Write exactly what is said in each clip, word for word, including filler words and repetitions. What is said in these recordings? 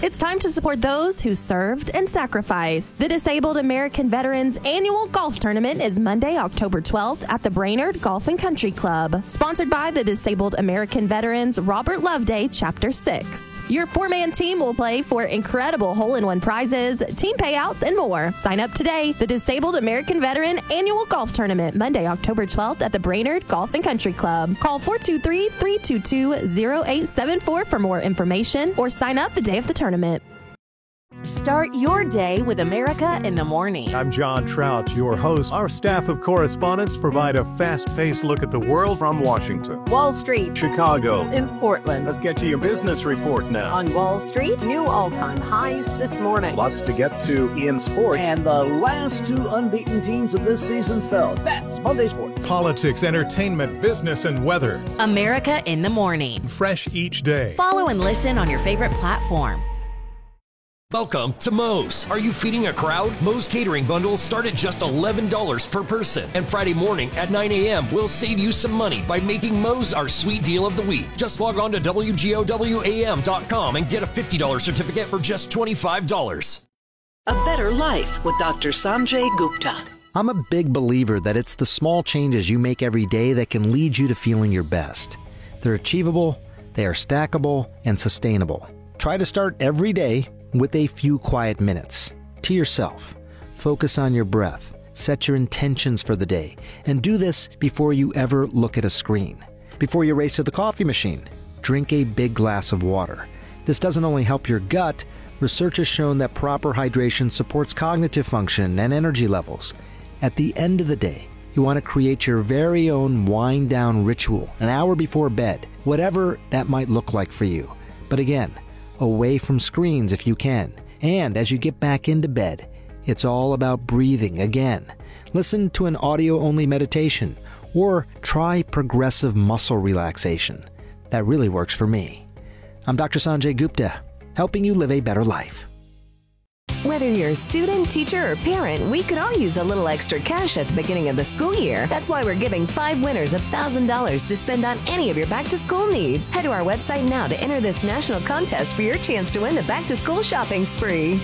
It's time to support those who served and sacrificed. The Disabled American Veterans Annual Golf Tournament is Monday, October twelfth at the Brainerd Golf and Country Club. Sponsored by the Disabled American Veterans Robert Loveday Chapter six. Your four-man team will play for incredible hole-in-one prizes, team payouts, and more. Sign up today. The Disabled American Veteran Annual Golf Tournament, Monday, October twelfth at the Brainerd Golf and Country Club. Call four two three, three two two, zero eight seven four for more information or sign up the day of the tournament. Start your day with America in the Morning. I'm John Trout, your host. Our staff of correspondents provide a fast-paced look at the world from Washington, Wall Street, Chicago, in Portland. Let's get to your business report now. On Wall Street, new all-time highs this morning. Lots to get to in sports. And the last two unbeaten teams of this season fell. That's Monday Sports. Politics, entertainment, business, and weather. America in the Morning. Fresh each day. Follow and listen on your favorite platform. Welcome to Moe's. Are you feeding a crowd? Moe's catering bundles start at just eleven dollars per person. And Friday morning at nine a.m. we'll save you some money by making Moe's our sweet deal of the week. Just log on to W G O W A M dot com and get a fifty dollars certificate for just twenty-five dollars. A Better Life with Doctor Sanjay Gupta. I'm a big believer that it's the small changes you make every day that can lead you to feeling your best. They're achievable, they are stackable, and sustainable. Try to start every day with a few quiet minutes. To yourself. Focus on your breath. Set your intentions for the day. And do this before you ever look at a screen. Before you race to the coffee machine, drink a big glass of water. This doesn't only help your gut, research has shown that proper hydration supports cognitive function and energy levels. At the end of the day, you want to create your very own wind-down ritual an hour before bed, whatever that might look like for you. But again, away from screens if you can. And as you get back into bed, it's all about breathing again. Listen to an audio-only meditation or try progressive muscle relaxation. That really works for me. I'm Doctor Sanjay Gupta, helping you live a better life. Whether you're a student, teacher, or parent, we could all use a little extra cash at the beginning of the school year. That's why we're giving five winners one thousand dollars to spend on any of your back-to-school needs. Head to our website now to enter this national contest for your chance to win the back-to-school shopping spree.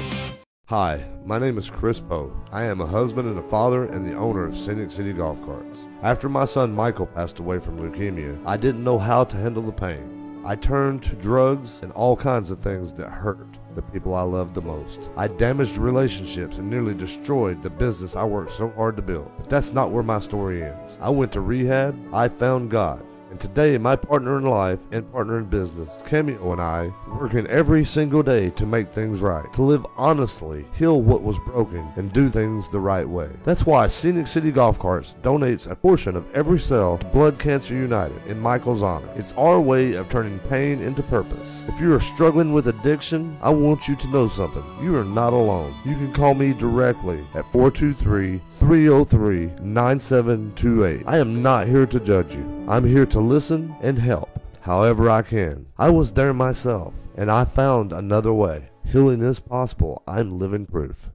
Hi, my name is Chris Poe. I am a husband and a father and the owner of Scenic City Golf Carts. After my son Michael passed away from leukemia, I didn't know how to handle the pain. I turned to drugs and all kinds of things that hurt the people I loved the most. I damaged relationships and nearly destroyed the business I worked so hard to build. But that's not where my story ends. I went to rehab, I found God. And today, my partner in life and partner in business, Cameo, and I, working every single day to make things right, to live honestly, heal what was broken, and do things the right way. That's why Scenic City Golf Carts donates a portion of every sale to Blood Cancer United in Michael's honor. It's our way of turning pain into purpose. If you are struggling with addiction, I want you to know something. You are not alone. You can call me directly at four two three, three oh three, nine seven two eight. I am not here to judge you. I'm here to listen and help however I can. I was there myself, and I found another way. Healing is possible. I'm living proof.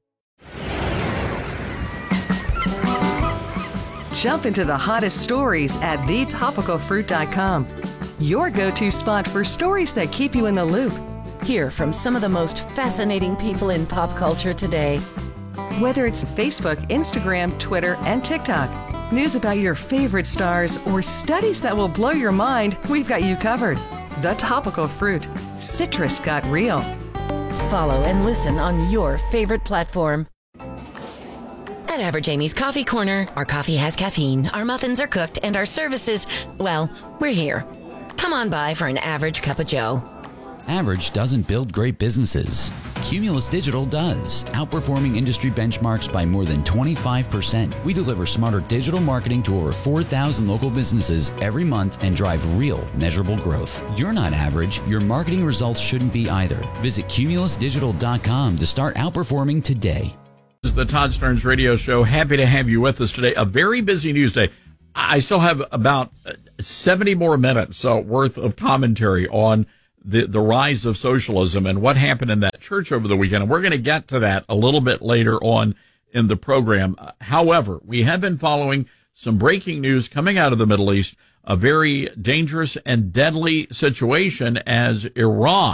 Jump into the hottest stories at the topical fruit dot com. Your go-to spot for stories that keep you in the loop. Hear from some of the most fascinating people in pop culture today. Whether it's Facebook, Instagram, Twitter, and TikTok, news about your favorite stars, or studies that will blow your mind, we've got you covered. The Topical Fruit. Citrus got real. Follow and listen on your favorite platform. At Average Amy's Coffee Corner, our coffee has caffeine, our muffins are cooked, and our services, well, we're here. Come on by for an average cup of joe. Average doesn't build great businesses. Cumulus Digital does, outperforming industry benchmarks by more than twenty-five percent. We deliver smarter digital marketing to over four thousand local businesses every month and drive real, measurable growth. You're not average. Your marketing results shouldn't be either. Visit cumulus digital dot com to start outperforming today. This is the Todd Stearns Radio Show. Happy to have you with us today. A very busy news day. I still have about seventy more minutes so worth of commentary on the the rise of socialism and what happened in that church over the weekend. And we're going to get to that a little bit later on in the program. However, we have been following some breaking news coming out of the Middle East, a very dangerous and deadly situation as Iran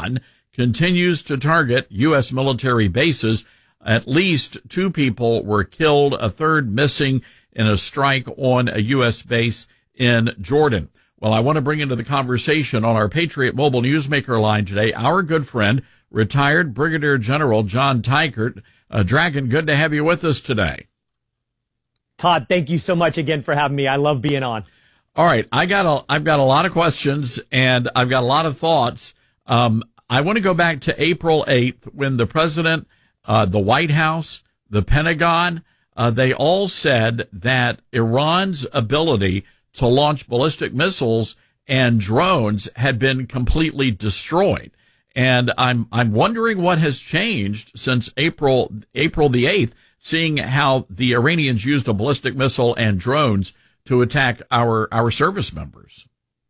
continues to target U S military bases. At least two people were killed, a third missing in a strike on a U S base in Jordan. Well, I want to bring into the conversation on our Patriot Mobile Newsmaker line today our good friend, retired Brigadier General John Teichert. Uh, Dragon, good to have you with us today. Todd, thank you so much again for having me. I love being on. All right, I got a, I've got a lot of questions and I've got a lot of thoughts. Um, I want to go back to April eighth when the president, uh, the White House, the Pentagon, uh, they all said that Iran's ability to launch ballistic missiles and drones had been completely destroyed. And I'm, I'm wondering what has changed since April, April the eighth, seeing how the Iranians used a ballistic missile and drones to attack our, our service members.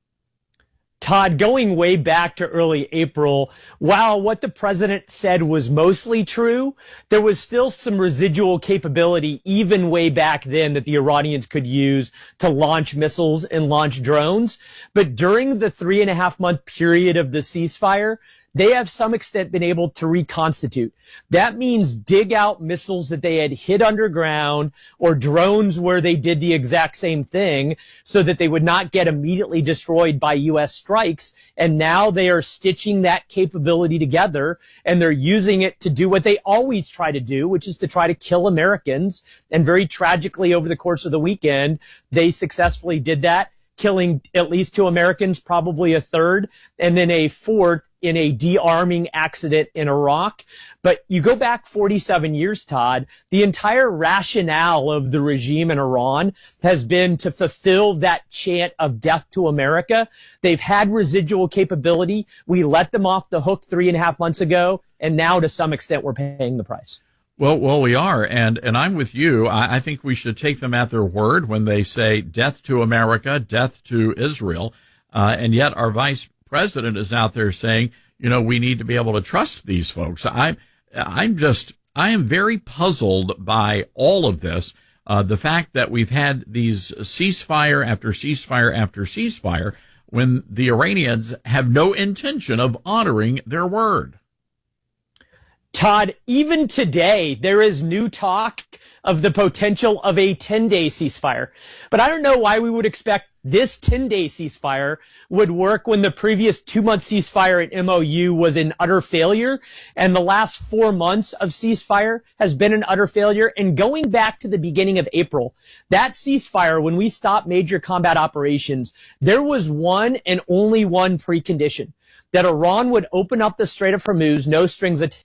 Todd, going way back to early April, while what the president said was mostly true, there was still some residual capability even way back then that the Iranians could use to launch missiles and launch drones. But during the three and a half month period of the ceasefire, they have some extent been able to reconstitute. That means dig out missiles that they had hid underground or drones where they did the exact same thing so that they would not get immediately destroyed by U S strikes. And now they are stitching that capability together and they're using it to do what they always try to do, which is to try to kill Americans. And very tragically over the course of the weekend, they successfully did that, killing at least two Americans, probably a third, and then a fourth in a de-arming accident in Iraq. But you go back forty-seven years, Todd, the entire rationale of the regime in Iran has been to fulfill that chant of death to America. They've had residual capability. We let them off the hook three and a half months ago, and now to some extent we're paying the price. Well, well, we are, and, and I'm with you. I, I think we should take them at their word when they say death to America, death to Israel, uh, and yet our vice president is out there saying, you know, we need to be able to trust these folks. I, I'm just, I am very puzzled by all of this. Uh, the fact that we've had these ceasefire after ceasefire after ceasefire when the Iranians have no intention of honoring their word. Todd, even today, there is new talk of the potential of a ten-day ceasefire. But I don't know why we would expect this ten-day ceasefire would work when the previous two-month ceasefire at M O U was an utter failure, and the last four months of ceasefire has been an utter failure. And going back to the beginning of April, that ceasefire, when we stopped major combat operations, there was one and only one precondition, that Iran would open up the Strait of Hormuz, no strings attached.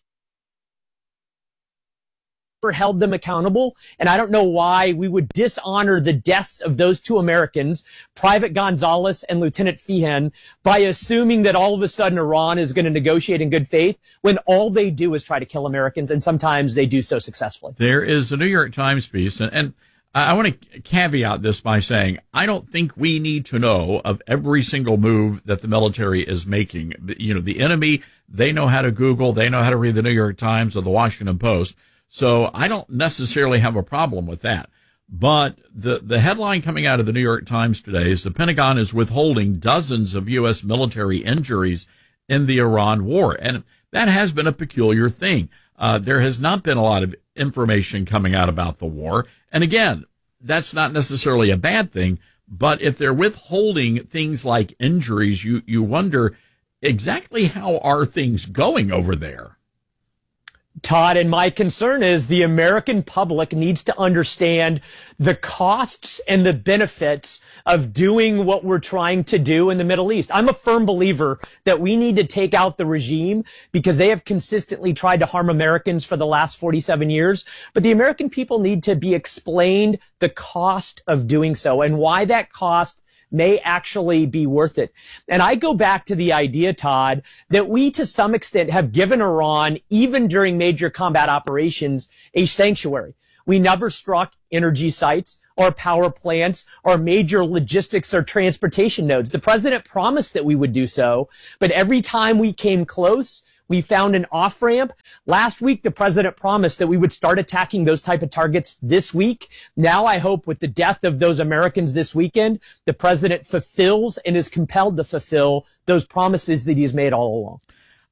Held them accountable, and I don't know why we would dishonor the deaths of those two Americans, Private Gonzalez and Lieutenant Feehan, by assuming that all of a sudden Iran is going to negotiate in good faith when all they do is try to kill Americans, and sometimes they do so successfully. There is a New York Times piece, and, and I want to caveat this by saying I don't think we need to know of every single move that the military is making. You know, the enemy, they know how to Google, they know how to read the New York Times or the Washington Post. So I don't necessarily have a problem with that. But the, the headline coming out of the New York Times today is the Pentagon is withholding dozens of U S military injuries in the Iran war. And that has been a peculiar thing. Uh, there has not been a lot of information coming out about the war. And again, that's not necessarily a bad thing. But if they're withholding things like injuries, you, you wonder exactly how are things going over there? Todd, and my concern is the American public needs to understand the costs and the benefits of doing what we're trying to do in the Middle East. I'm a firm believer that we need to take out the regime because they have consistently tried to harm Americans for the last forty-seven years. But the American people need to be explained the cost of doing so and why that cost may actually be worth it. And I go back to the idea, Todd, that we to some extent have given Iran, even during major combat operations, a sanctuary. We never struck energy sites or power plants or major logistics or transportation nodes. The president promised that we would do so, but every time we came close, we found an off-ramp. Last week, the president promised that we would start attacking those type of targets this week. Now I hope with the death of those Americans this weekend, the president fulfills and is compelled to fulfill those promises that he's made all along.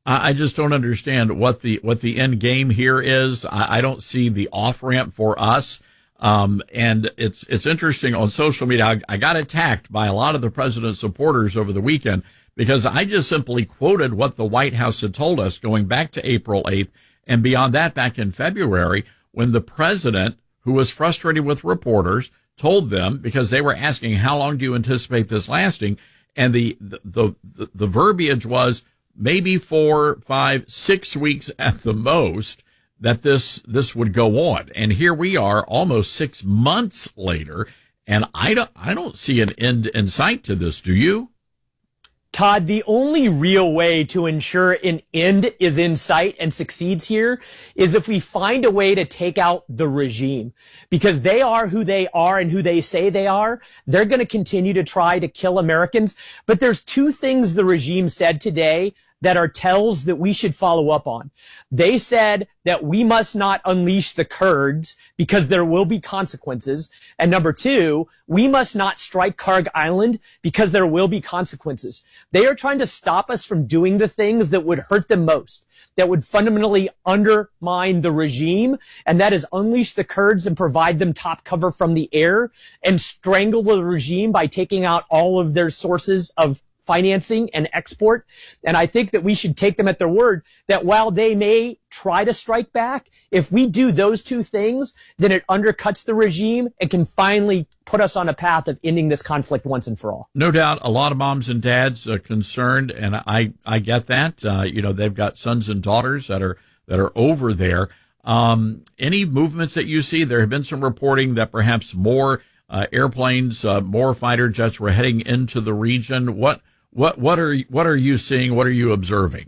I just don't understand what the what the end game here is. I, I don't see the off ramp for us. Um, and it's it's interesting on social media. I, I got attacked by a lot of the president's supporters over the weekend because I just simply quoted what the White House had told us going back to April eighth and beyond that back in February, when the president, who was frustrated with reporters, told them, because they were asking, how long do you anticipate this lasting? And the the the, the verbiage was maybe four, five, six weeks at the most that this this would go on. And here we are almost six months later, and I don't, I don't see an end in sight to this. Do you? Todd, the only real way to ensure an end is in sight and succeeds here is if we find a way to take out the regime, because they are who they are and who they say they are. They're going to continue to try to kill Americans. But there's two things the regime said today that are tells that we should follow up on. They said that we must not unleash the Kurds because there will be consequences. And number two, we must not strike Karg Island because there will be consequences. They are trying to stop us from doing the things that would hurt them most, that would fundamentally undermine the regime, and that is unleash the Kurds and provide them top cover from the air and strangle the regime by taking out all of their sources of financing and export. And I think that we should take them at their word that while they may try to strike back, if we do those two things, then it undercuts the regime and can finally put us on a path of ending this conflict once and for all. No doubt a lot of moms and dads are concerned, and I, I get that. Uh, you know, they've got sons and daughters that are, that are over there. Um, any movements that you see? There have been some reporting that perhaps more uh, airplanes, uh, more fighter jets were heading into the region. What, What what are what are you seeing? What are you observing?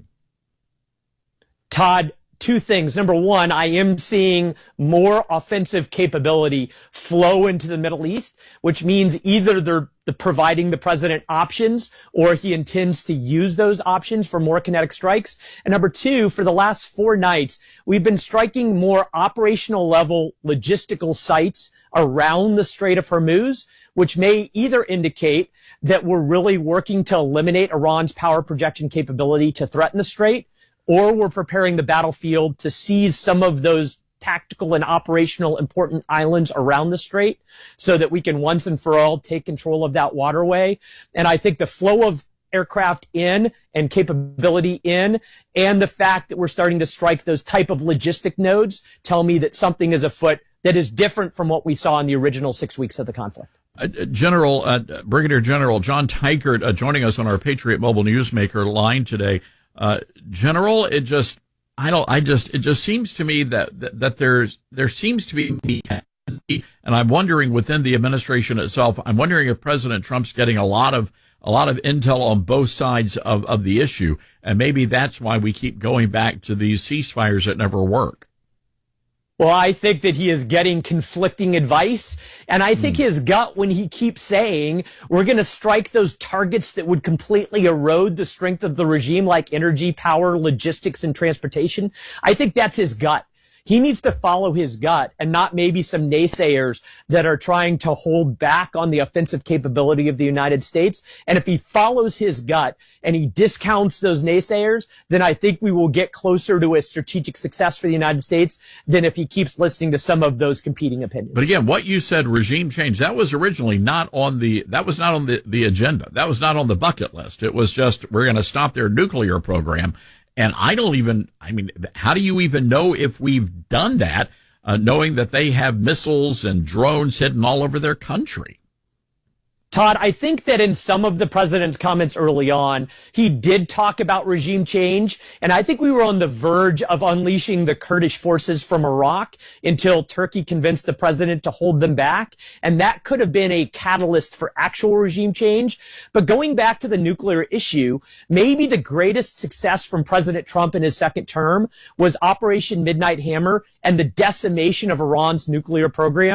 Todd, two things. Number one, I am seeing more offensive capability flow into the Middle East, which means either they're, they're providing the president options or he intends to use those options for more kinetic strikes. And number two, for the last four nights, we've been striking more operational level logistical sites around the Strait of Hormuz, which may either indicate that we're really working to eliminate Iran's power projection capability to threaten the Strait, or we're preparing the battlefield to seize some of those tactical and operational important islands around the Strait so that we can once and for all take control of that waterway. And I think the flow of aircraft in and capability in, and the fact that we're starting to strike those type of logistic nodes tell me that something is afoot that is different from what we saw in the original six weeks of the conflict. Uh, General, uh, Brigadier General John Teichert uh, joining us on our Patriot Mobile Newsmaker line today. Uh, General, it just, I don't, I just, it just seems to me that, that, that there's, there seems to be, and I'm wondering within the administration itself, I'm wondering if President Trump's getting a lot of, a lot of intel on both sides of, of the issue. And maybe that's why we keep going back to these ceasefires that never work. Well, I think that he is getting conflicting advice, and I think mm. his gut when he keeps saying we're going to strike those targets that would completely erode the strength of the regime, like energy, power, logistics, and transportation. I think that's his gut. He needs to follow his gut and not maybe some naysayers that are trying to hold back on the offensive capability of the United States. And if he follows his gut and he discounts those naysayers, then I think we will get closer to a strategic success for the United States than if he keeps listening to some of those competing opinions. But again, what you said, regime change, that was originally not on the, that was not on the, the agenda. That was not on the bucket list. It was just, we're going to stop their nuclear program. And I don't even, I mean, how do you even know if we've done that, uh, knowing that they have missiles and drones hidden all over their country? Todd, I think that in some of the president's comments early on, he did talk about regime change, and I think we were on the verge of unleashing the Kurdish forces from Iraq until Turkey convinced the president to hold them back, and that could have been a catalyst for actual regime change. But going back to the nuclear issue, maybe the greatest success from President Trump in his second term was Operation Midnight Hammer and the decimation of Iran's nuclear program.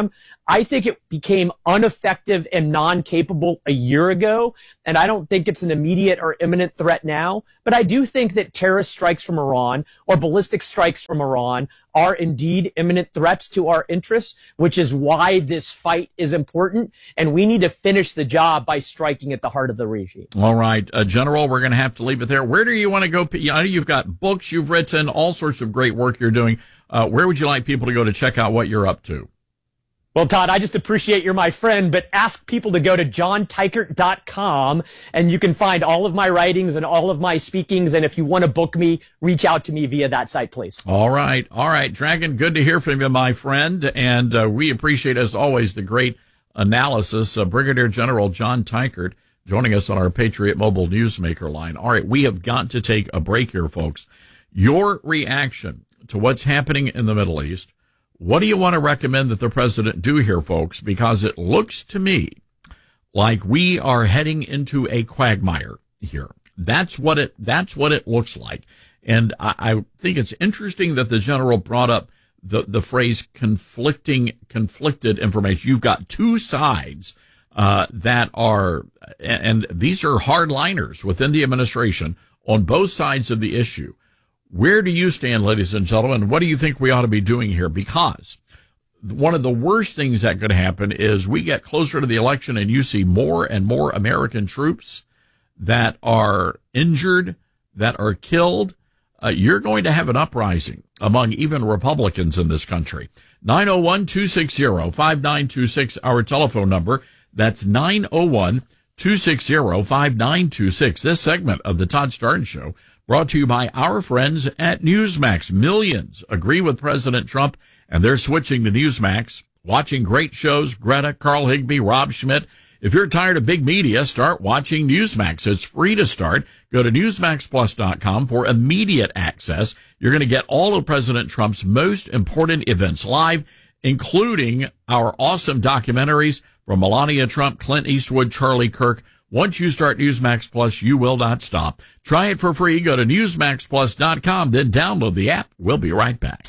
I think it became ineffective and non-capable a year ago, and I don't think it's an immediate or imminent threat now. But I do think that terrorist strikes from Iran or ballistic strikes from Iran are indeed imminent threats to our interests, which is why this fight is important, and we need to finish the job by striking at the heart of the regime. All right, uh, General, we're going to have to leave it there. Where do you want to go? I know you've got books you've written, all sorts of great work you're doing. Uh, where would you like people to go to check out what you're up to? Well, Todd, I just appreciate you're my friend, but ask people to go to john teichert dot com, and you can find all of my writings and all of my speakings. And if you want to book me, reach out to me via that site, please. All right. All right, Dragon, good to hear from you, my friend. And uh, we appreciate, as always, the great analysis. Uh, Brigadier General John Teichert joining us on our Patriot Mobile Newsmaker line. All right, we have got to take a break here, folks. Your reaction to what's happening in the Middle East. What do you want to recommend that the president do here, folks? Because it looks to me like we are heading into a quagmire here. That's what it, that's what it looks like. And I, I think it's interesting that the general brought up the, the phrase conflicting, conflicted information. You've got two sides, uh, that are, and these are hardliners within the administration on both sides of the issue. Where do you stand, ladies and gentlemen? What do you think we ought to be doing here? Because one of the worst things that could happen is we get closer to the election and you see more and more American troops that are injured, that are killed. Uh, you're going to have an uprising among even Republicans in this country. nine oh one, two six zero, five nine two six, our telephone number. That's nine oh one, two six zero, five nine two six. This segment of the Todd Starnes Show brought to you by our friends at Newsmax. Millions agree with President Trump, and they're switching to Newsmax, watching great shows, Greta, Carl Higbie, Rob Schmidt. If you're tired of big media, start watching Newsmax. It's free to start. Go to newsmax plus dot com for immediate access. You're going to get all of President Trump's most important events live, including our awesome documentaries from Melania Trump, Clint Eastwood, Charlie Kirk. Once you start Newsmax Plus, you will not stop. Try it for free. Go to newsmax plus dot com, then download the app. We'll be right back.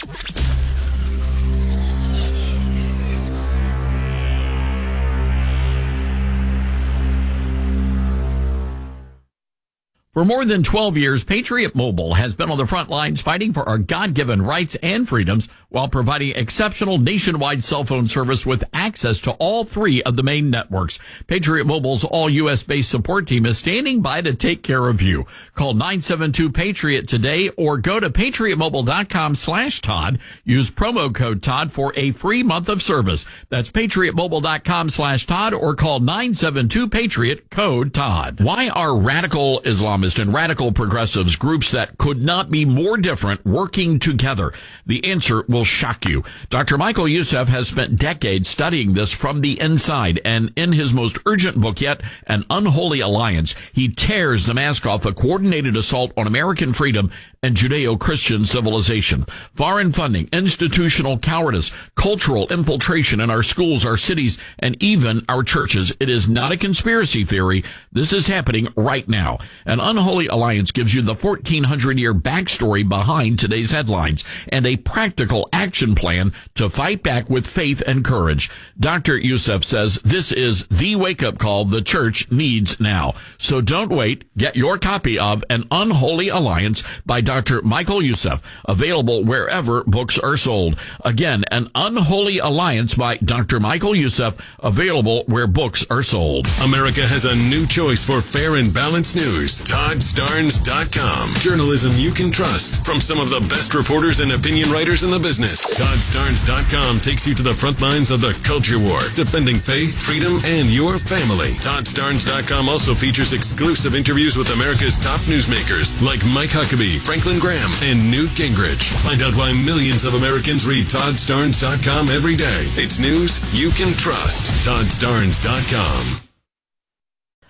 For more than twelve years, Patriot Mobile has been on the front lines fighting for our God-given rights and freedoms while providing exceptional nationwide cell phone service with access to all three of the main networks. Patriot Mobile's all-U S-based support team is standing by to take care of you. Call nine seven two PATRIOT today or go to patriot mobile dot com slash Todd. Use promo code Todd for a free month of service. That's patriot mobile dot com slash Todd or call nine seven two PATRIOT, code Todd. Why are radical Islamists and radical progressives, groups that could not be more different, working together? The answer will shock you. Doctor Michael Youssef has spent decades studying this from the inside, and in his most urgent book yet, An Unholy Alliance, he tears the mask off a coordinated assault on American freedom and Judeo-Christian civilization. Foreign funding, institutional cowardice, cultural infiltration in our schools, our cities, and even our churches. It is not a conspiracy theory. This is happening right now. An Unholy Alliance gives you the fourteen hundred year backstory behind today's headlines and a practical action plan to fight back with faith and courage. Doctor Youssef says this is the wake-up call the church needs now. So don't wait. Get your copy of An Unholy Alliance by Doctor Michael Youssef, available wherever books are sold. Again, An Unholy Alliance by Doctor Michael Youssef, available where books are sold. America has a new choice for fair and balanced news. Todd Starnes dot com. Journalism you can trust from some of the best reporters and opinion writers in the business. Todd Starnes dot com takes you to the front lines of the culture war, defending faith, freedom, and your family. Todd Starnes dot com also features exclusive interviews with America's top newsmakers like Mike Huckabee, Franklin Graham, and Newt Gingrich. Find out why millions of Americans read Todd Starnes dot com every day. It's news you can trust. Todd Starnes dot com.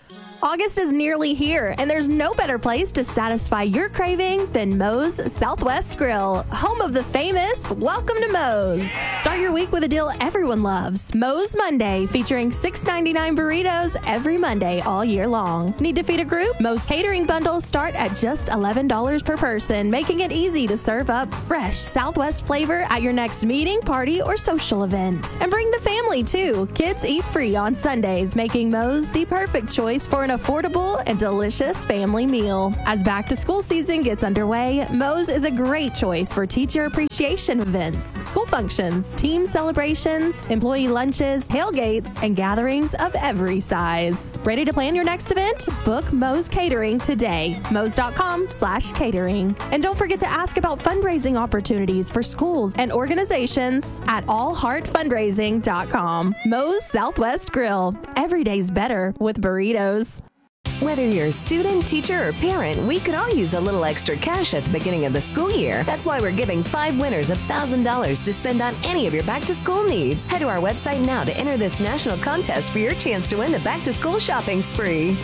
August is nearly here, and there's no better place to satisfy your craving than Moe's Southwest Grill, home of the famous Welcome to Moe's. Start your week with a deal everyone loves. Moe's Monday, featuring six ninety-nine burritos every Monday all year long. Need to feed a group? Moe's catering bundles start at just eleven dollars per person, making it easy to serve up fresh Southwest flavor at your next meeting, party, or social event. And bring the family, too. Kids eat free on Sundays, making Moe's the perfect choice for an affordable and delicious family meal. As back-to-school season gets underway, Moe's is a great choice for teacher appreciation events, school functions, team celebrations, employee lunches, tailgates, and gatherings of every size. Ready to plan your next event? Book Moe's Catering today. Moe's.com slash catering. And don't forget to ask about fundraising opportunities for schools and organizations at all heart fundraising dot com. Moe's Southwest Grill. Every day's better with burritos. Whether you're a student, teacher, or parent, we could all use a little extra cash at the beginning of the school year. That's why we're giving five winners one thousand dollars to spend on any of your back-to-school needs. Head to our website now to enter this national contest for your chance to win the back-to-school shopping spree.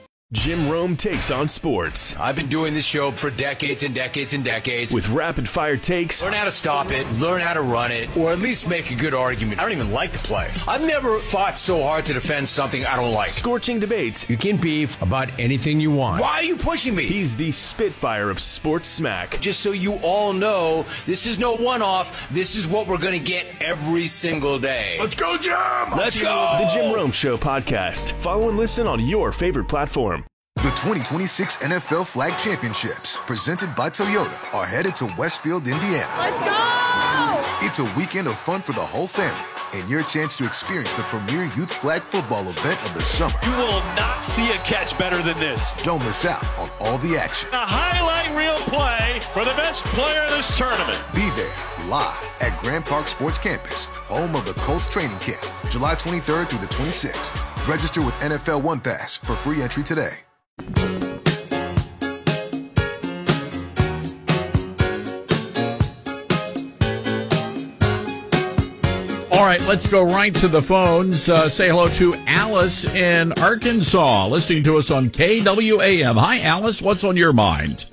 Jim Rome takes on sports. I've been doing this show for decades and decades and decades. With rapid-fire takes. Learn how to stop it, learn how to run it, or at least make a good argument. I don't even like the play. I've never fought so hard to defend something I don't like. Scorching debates. You can beef about anything you want. Why are you pushing me? He's the Spitfire of sports smack. Just so you all know, this is no one-off. This is what we're going to get every single day. Let's go, Jim! Let's go! The Jim Rome Show podcast. Follow and listen on your favorite platform. The twenty twenty-six N F L Flag Championships, presented by Toyota, are headed to Westfield, Indiana. Let's go! It's a weekend of fun for the whole family, and your chance to experience the premier youth flag football event of the summer. You will not see a catch better than this. Don't miss out on all the action. A highlight reel play for the best player of this tournament. Be there, live at Grand Park Sports Campus, home of the Colts training camp, July twenty-third through the twenty-sixth. Register with N F L One Pass for free entry today. All right, let's go right to the phones. Uh, say hello to Alice in Arkansas, listening to us on K W A M. Hi, Alice. What's on your mind?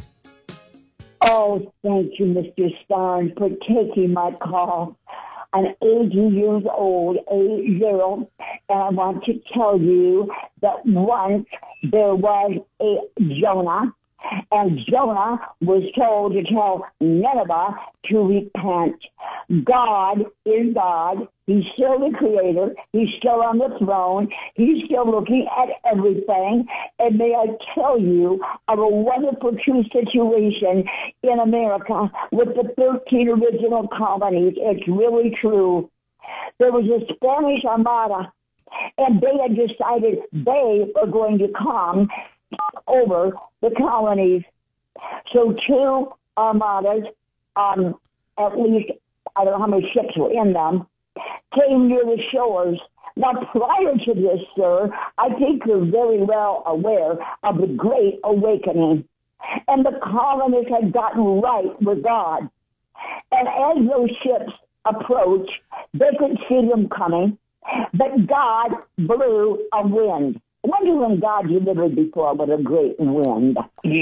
Oh, thank you, Mister Stein, for taking my call. I'm eighty years old, eight zero, and I want to tell you that once there was a Jonah, and Jonah was told to tell Nineveh to repent. God is God. He's still the creator. He's still on the throne. He's still looking at everything. And may I tell you of a wonderful true situation in America with the thirteen original colonies. It's really true. There was a Spanish Armada, and they had decided they were going to come over the colonies. So two armadas, um, at least, I don't know how many ships were in them, came near the shores. Now, prior to this, sir, I think you're very well aware of the Great Awakening. And the colonists had gotten right with God. And as those ships approached, they could see them coming, but God blew a wind. I wonder when God delivered before with a great wind.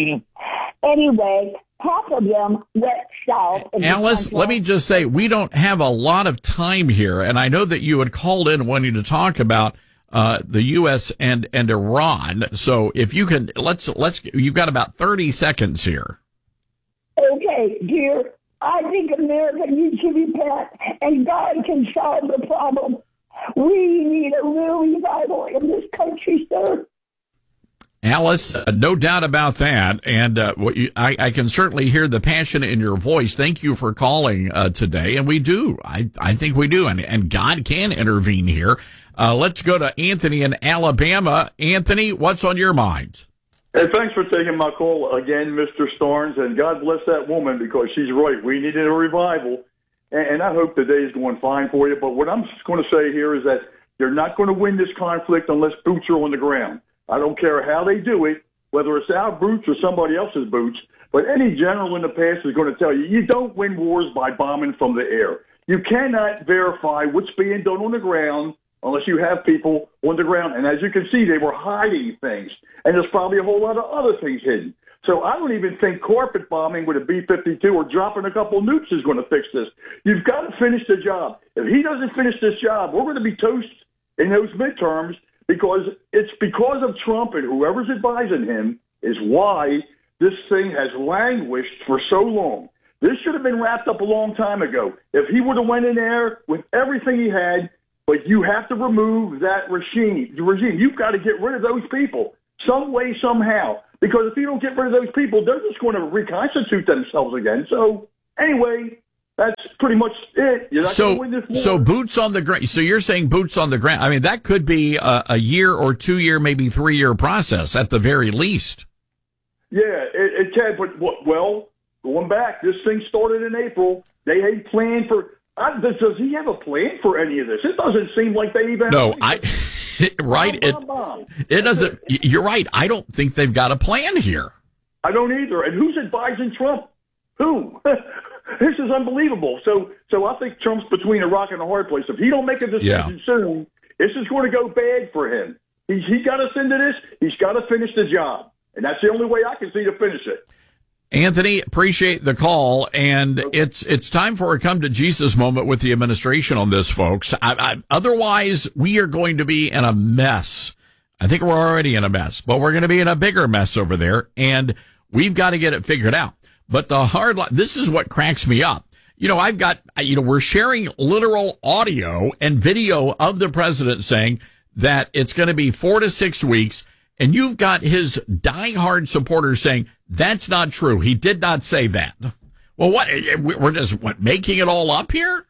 Anyway, half of them went south. Alice, let me just say, we don't have a lot of time here, and I know that you had called in wanting to talk about uh, the U S and, and Iran. So if you can, let's, let's, you've got about thirty seconds here. Okay, dear, I think America needs to repent, and God can solve the problem. We need a real revival in this country, sir. Alice, uh, no doubt about that. And uh, what you, I, I can certainly hear the passion in your voice. Thank you for calling uh, today. And we do. I, I think we do. And, and God can intervene here. Uh, let's go to Anthony in Alabama. Anthony, what's on your mind? Hey, thanks for taking my call again, Mister Starnes. And God bless that woman, because she's right. We needed a revival. And I hope the day is going fine for you. But what I'm just going to say here is that you're not going to win this conflict unless boots are on the ground. I don't care how they do it, whether it's our boots or somebody else's boots. But any general in the past is going to tell you, you don't win wars by bombing from the air. You cannot verify what's being done on the ground unless you have people on the ground. And as you can see, they were hiding things. And there's probably a whole lot of other things hidden. So I don't even think carpet bombing with a B fifty-two or dropping a couple nukes is going to fix this. You've got to finish the job. If he doesn't finish this job, we're going to be toast in those midterms, because it's because of Trump and whoever's advising him is why this thing has languished for so long. This should have been wrapped up a long time ago. If he would have went in there with everything he had, but you have to remove that regime. The regime. You've got to get rid of those people some way, somehow. Because if you don't get rid of those people, they're just going to reconstitute themselves again. So anyway, that's pretty much it. You're not so, going to win this war. So boots on the ground. So you're saying boots on the ground. I mean, that could be a, a year or two year, maybe three year process at the very least. Yeah, it, it can. But well, going back, this thing started in April. They had planned for. I, does, does he have a plan for any of this? It doesn't seem like they even. No, I. Right. It, it doesn't. You're right. I don't think they've got a plan here. I don't either. And who's advising Trump? Who? This is unbelievable. So, so I think Trump's between a rock and a hard place. If he don't make a decision Yeah. soon, this is going to go bad for him. He's he got us into this. He's got to finish the job, and that's the only way I can see to finish it. Anthony, appreciate the call, and it's it's time for a come to Jesus moment with the administration on this, folks. I, I, otherwise, we are going to be in a mess. I think we're already in a mess, but we're going to be in a bigger mess over there, and we've got to get it figured out. But the hard, li- this is what cracks me up. You know, I've got, you know, we're sharing literal audio and video of the president saying that it's going to be four to six weeks. And you've got his diehard supporters saying, that's not true. He did not say that. Well, what? We're just what, making it all up here?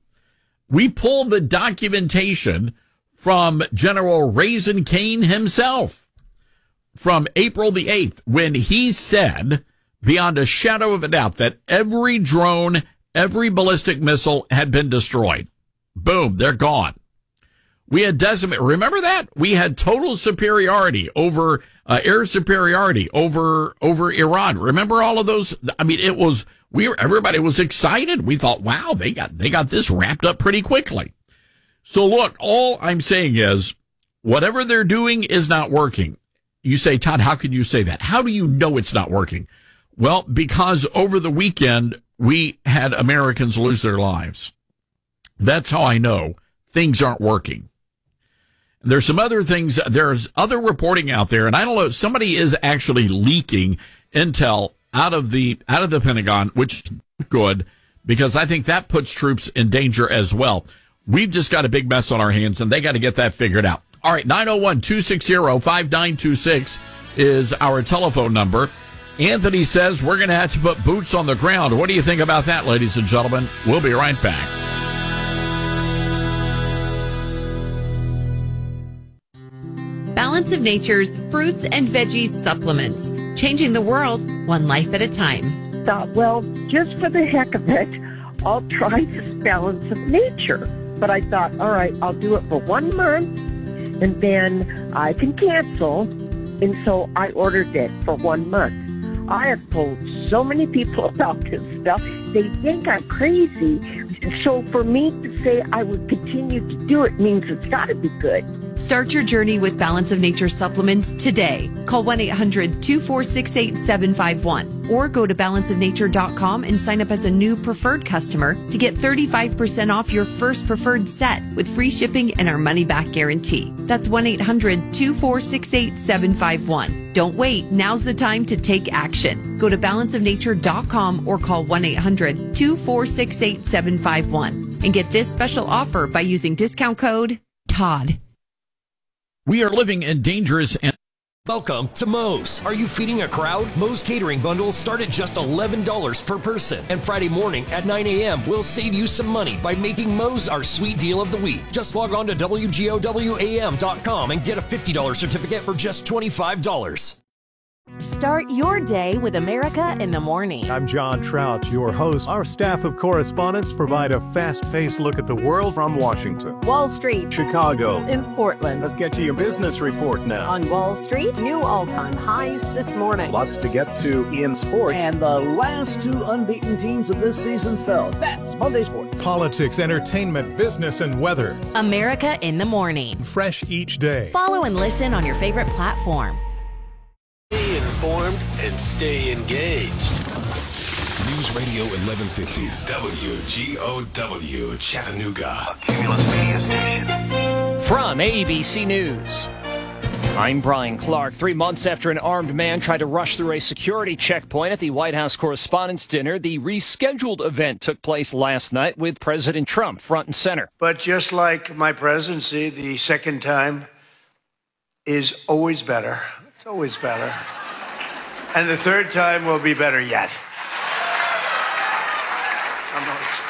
We pulled the documentation from General Raising Cane himself from April the eighth, when he said, beyond a shadow of a doubt, that every drone, every ballistic missile had been destroyed. Boom, they're gone. We had decimated. Remember that? We had total superiority over, uh, air superiority over, over Iran. Remember all of those? I mean, it was, we were, everybody was excited. We thought, wow, they got, they got this wrapped up pretty quickly. So look, all I'm saying is whatever they're doing is not working. You say, Todd, how can you say that? How do you know it's not working? Well, because over the weekend, we had Americans lose their lives. That's how I know things aren't working. There's some other things. There's other reporting out there, and I don't know. Somebody is actually leaking intel out of the out of the Pentagon, which is good, because I think that puts troops in danger as well. We've just got a big mess on our hands, and they got to get that figured out. All right, nine oh one, two six zero, five nine two six is our telephone number. Anthony says we're going to have to put boots on the ground. What do you think about that, ladies and gentlemen? We'll be right back. Balance of Nature's fruits and veggies supplements, changing the world one life at a time. Thought, well, just for the heck of it, I'll try this Balance of Nature. But I thought, all right, I'll do it for one month, and then I can cancel. And so I ordered it for one month. I have told so many people about this stuff. They think I'm crazy. So for me to say I would continue to do it means it's got to be good. Start your journey with Balance of Nature supplements today. Call one eight hundred, two four six, eight seven five one or go to balance of nature dot com and sign up as a new preferred customer to get thirty-five percent off your first preferred set with free shipping and our money-back guarantee. That's one eight hundred, two four six, eight seven five one. Don't wait. Now's the time to take action. Go to balance of nature dot com or call one eight hundred, two four six, eight seven five one and get this special offer by using discount code Todd. We are living in dangerous and Welcome to Moe's. Are you feeding a crowd? Moe's catering bundles start at just eleven dollars per person. And Friday morning at nine a.m. we'll save you some money by making Moe's our sweet deal of the week. Just log on to W G O W A M dot com and get a fifty dollars certificate for just twenty-five dollars. Start your day with America in the Morning. I'm John Trout, your host. Our staff of correspondents provide a fast-paced look at the world from Washington, Wall Street, Chicago, in Portland. Let's get to your business report now. On Wall Street, new all-time highs this morning. Lots to get to in sports. And the last two unbeaten teams of this season fell. That's Monday Sports. Politics, entertainment, business, and weather. America in the Morning. Fresh each day. Follow and listen on your favorite platform. Stay informed and stay engaged. News Radio eleven fifty, W G O W, Chattanooga. A Cumulus media station. From A B C News, I'm Brian Clark. Three months after an armed man tried to rush through a security checkpoint at the White House Correspondents' Dinner, the rescheduled event took place last night with President Trump front and center. But just like my presidency, the second time is always better. It's always better. And the third time will be better yet. I'm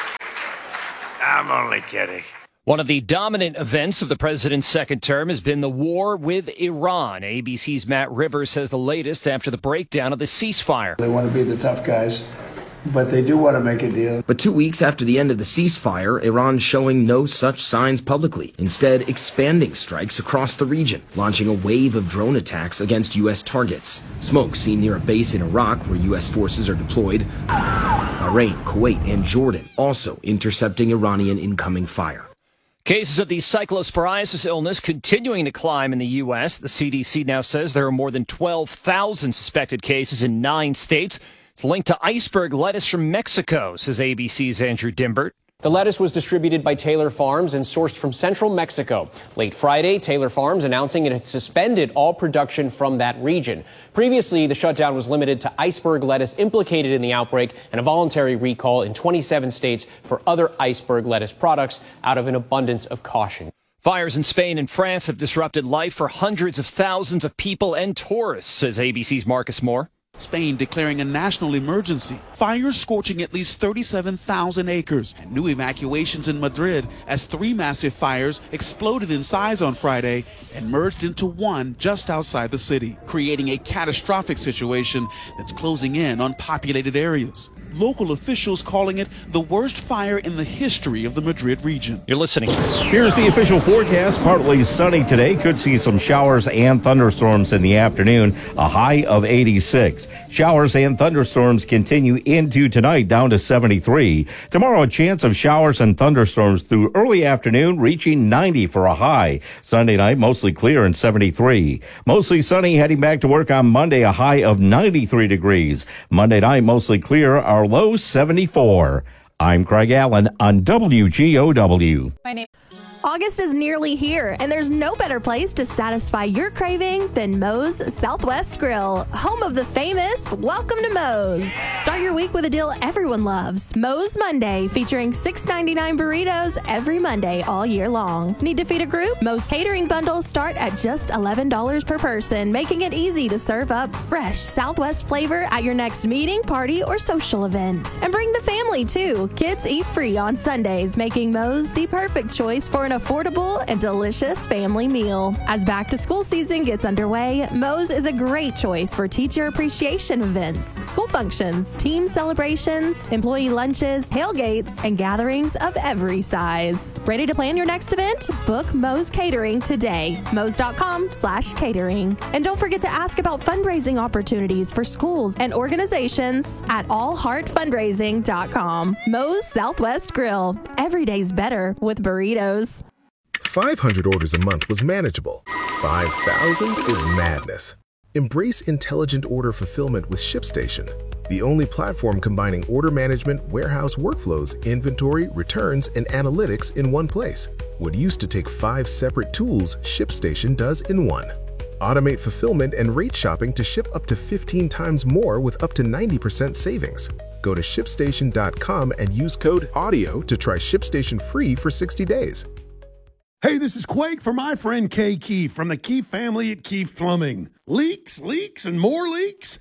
only, I'm only kidding. One of the dominant events of the president's second term has been the war with Iran. A B C's Matt Rivers says the latest after the breakdown of the ceasefire. They want to be the tough guys, but they do want to make a deal. But two weeks after the end of the ceasefire, Iran showing no such signs publicly, instead expanding strikes across the region, launching a wave of drone attacks against U S targets. Smoke seen near a base in Iraq where U S forces are deployed. Bahrain, Kuwait, and Jordan also intercepting Iranian incoming fire. Cases of the cyclosporiasis illness continuing to climb in the U S. The C D C now says there are more than twelve thousand suspected cases in nine states. It's linked to iceberg lettuce from Mexico, says A B C's Andrew Dimbert. The lettuce was distributed by Taylor Farms and sourced from central Mexico. Late Friday, Taylor Farms announcing it had suspended all production from that region. Previously, the shutdown was limited to iceberg lettuce implicated in the outbreak and a voluntary recall in twenty-seven states for other iceberg lettuce products out of an abundance of caution. Fires in Spain and France have disrupted life for hundreds of thousands of people and tourists, says A B C's Marcus Moore. Spain declaring a national emergency. Fires scorching at least thirty-seven thousand acres. And new evacuations in Madrid as three massive fires exploded in size on Friday and merged into one just outside the city, creating a catastrophic situation that's closing in on populated areas. Local officials calling it the worst fire in the history of the Madrid region. You're listening. Here's the official forecast. Partly sunny today. Could see some showers and thunderstorms in the afternoon. A high of eighty-six. Showers and thunderstorms continue into tonight, down to seventy-three. Tomorrow, a chance of showers and thunderstorms through early afternoon, reaching ninety for a high. Sunday night, mostly clear and seventy-three. Mostly sunny, heading back to work on Monday, a high of ninety-three degrees. Monday night, mostly clear, our low seventy-four. I'm Craig Allen on W G O W. My name. August is nearly here, and there's no better place to satisfy your craving than Moe's Southwest Grill, home of the famous Welcome to Moe's. Start your week with a deal everyone loves. Moe's Monday, featuring six ninety-nine burritos every Monday all year long. Need to feed a group? Moe's catering bundles start at just eleven dollars per person, making it easy to serve up fresh Southwest flavor at your next meeting, party, or social event. And bring the family, too. Kids eat free on Sundays, making Moe's the perfect choice for an affordable and delicious family meal. As back to school season gets underway, Moe's is a great choice for teacher appreciation events, school functions, team celebrations, employee lunches, tailgates, and gatherings of every size. Ready to plan your next event? Book Moe's Catering today. Moe's.com slash catering. And don't forget to ask about fundraising opportunities for schools and organizations at all heart fundraising dot com. Moe's Southwest Grill. Every day's better with burritos. five hundred orders a month was manageable. five thousand is madness. Embrace intelligent order fulfillment with ShipStation, the only platform combining order management, warehouse workflows, inventory, returns, and analytics in one place. What used to take five separate tools, ShipStation does in one. Automate fulfillment and rate shopping to ship up to fifteen times more with up to ninety percent savings. Go to ship station dot com and use code AUDIO to try ShipStation free for sixty days. Hey, this is Quake for my friend Kay Keefe from the Keefe family at Keefe Plumbing. Leaks, leaks, and more leaks?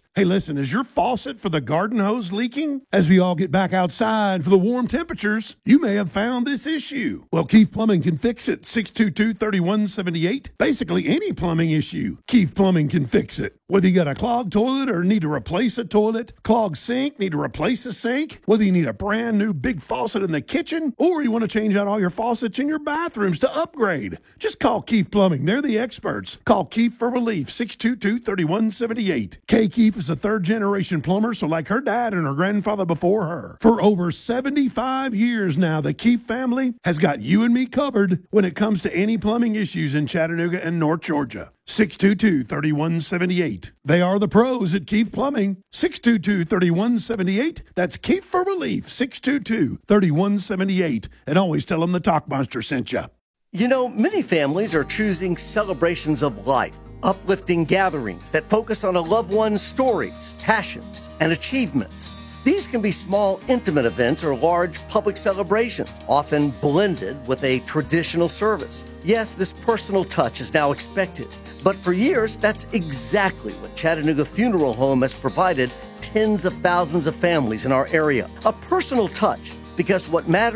Hey, listen, is your faucet for the garden hose leaking? As we all get back outside for the warm temperatures, you may have found this issue. Well, Keith Plumbing can fix it. six two two, three one seven eight. Basically, any plumbing issue, Keith Plumbing can fix it. Whether you got a clogged toilet or need to replace a toilet, clogged sink, need to replace a sink, whether you need a brand new big faucet in the kitchen, or you want to change out all your faucets in your bathrooms to upgrade, just call Keith Plumbing. They're the experts. Call Keith for relief, six two two, three one seven eight. Kay Keith is a third-generation plumber, so like her dad and her grandfather before her. For over seventy-five years now, the Keith family has got you and me covered when it comes to any plumbing issues in Chattanooga and North Georgia. six two two, three one seven eight. They are the pros at Keith Plumbing. six two two, three one seven eight. That's Keith for relief, six two two, three one seven eight. And always tell them the Talk Monster sent you. You know, many families are choosing celebrations of life, uplifting gatherings that focus on a loved one's stories, passions, and achievements. These can be small, intimate events or large public celebrations, often blended with a traditional service. Yes, this personal touch is now expected, but for years, that's exactly what Chattanooga Funeral Home has provided tens of thousands of families in our area. A personal touch, because what matters